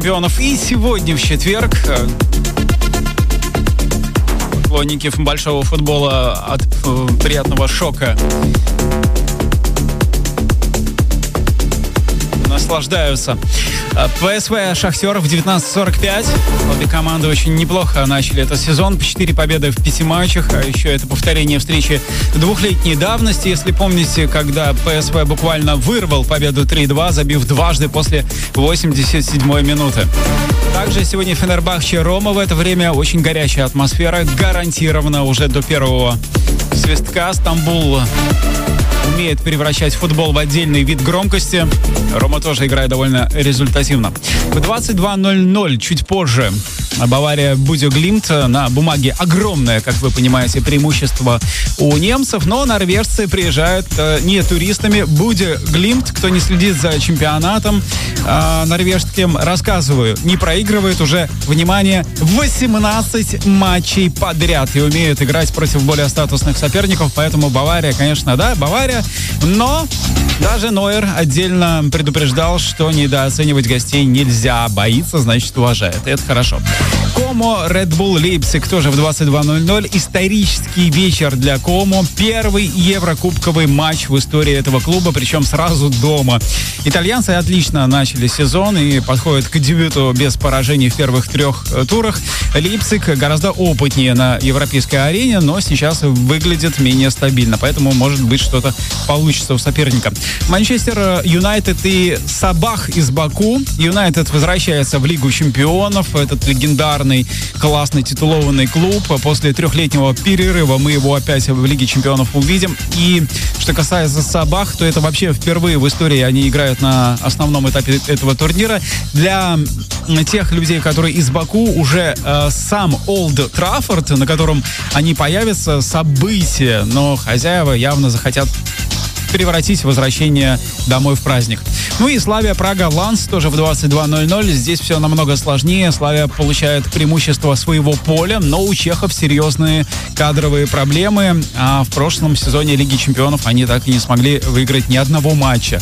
Чемпионов. И сегодня в четверг поклонники большого футбола от приятного шока наслаждаются. ПСВ «Шахтер» в 19:45. Обе команды очень неплохо начали этот сезон. 4 победы в 5 матчах. А еще это повторение встречи двухлетней давности. Если помните, когда ПСВ буквально вырвал победу 3-2, забив дважды после 87-й минуты. Также сегодня Фенербахче Рома. В это время очень горячая атмосфера. Гарантированно уже до первого свистка. Стамбул умеет превращать футбол в отдельный вид громкости. Рома тоже играет довольно результативно. В 22:00 чуть позже Бавария Будё-Глимт. На бумаге огромное, как вы понимаете, преимущество у немцев, но норвежцы приезжают не туристами. Будё-Глимт, кто не следит за чемпионатом норвежским, рассказываю, не проигрывает уже, внимание, 18 матчей подряд и умеют играть против более статусных соперников, поэтому Бавария, конечно, да, Бавария, но даже Нойер отдельно предупреждал, что недооценивать гостей нельзя, боится, значит, уважает, и это хорошо. Комо, Red Bull Лейпциг тоже в 22:00. Исторический вечер для Комо. Первый еврокубковый матч в истории этого клуба, причем сразу дома. Итальянцы отлично начали сезон и подходят к дебюту без поражений в первых 3 турах. Лейпциг гораздо опытнее на европейской арене, но сейчас выглядит менее стабильно, поэтому, может быть, что-то получится у соперника. Манчестер Юнайтед и Сабах из Баку. Юнайтед возвращается в Лигу чемпионов. Этот легендарный, классный, титулованный клуб. После 3-летнего перерыва мы его опять в Лиге чемпионов увидим. И что касается Сабах, то это вообще впервые в истории они играют на основном этапе этого турнира. Для тех людей, которые из Баку, уже сам Олд Траффорд, на котором они появятся, событие. Но хозяева явно захотят превратить возвращение домой в праздник. Ну и Славия Прага Ланс тоже в 22:00. Здесь все намного сложнее. Славия получает преимущество своего поля, но у чехов серьезные кадровые проблемы. А в прошлом сезоне Лиги чемпионов они так и не смогли выиграть ни одного матча.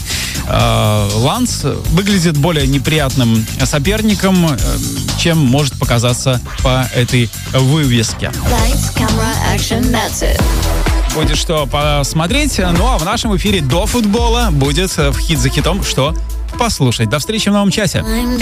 Ланс выглядит более неприятным соперником, чем может показаться по этой вывеске. Lights, camera, action, that's it. Будет что посмотреть. Ну а в нашем эфире до футбола будет в хит за хитом что послушать. До встречи в новом часе.